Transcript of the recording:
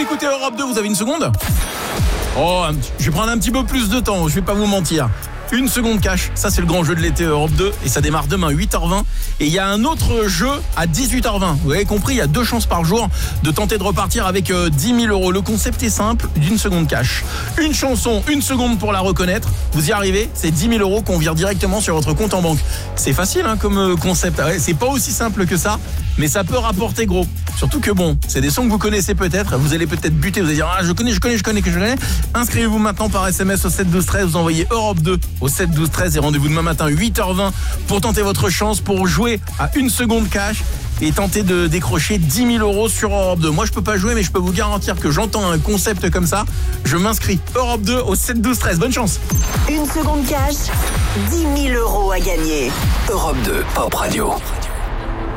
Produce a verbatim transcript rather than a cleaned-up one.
écoutez Europe deux, vous avez une seconde ? Oh, je vais prendre un petit peu plus de temps, je vais pas vous mentir. Une seconde cash, ça c'est le grand jeu de l'été Europe deux et ça démarre demain huit heures vingt. Et il y a un autre jeu à dix-huit heures vingt. Vous avez compris, il y a deux chances par jour de tenter de repartir avec euh, dix mille euros. Le concept est simple, d'une seconde cash. Une chanson, une seconde pour la reconnaître. Vous y arrivez, c'est dix mille euros qu'on vire directement sur votre compte en banque. C'est facile hein, comme euh, concept. Ouais, c'est pas aussi simple que ça, mais ça peut rapporter gros. Surtout que bon, c'est des sons que vous connaissez peut-être. Vous allez peut-être buter, vous allez dire ah je connais, je connais, je connais, que je connais. Inscrivez-vous maintenant par S M S au sept douze treize. Vous envoyez Europe deux au sept douze treize et rendez-vous demain matin huit heures vingt pour tenter votre chance pour jouer à une seconde cash et tenter de décrocher dix mille euros sur Europe deux. Moi je peux pas jouer mais je peux vous garantir que j'entends un concept comme ça, je m'inscris. Europe deux au sept douze treize. Bonne chance. Une seconde cash, dix mille euros à gagner. Europe deux Pop Radio.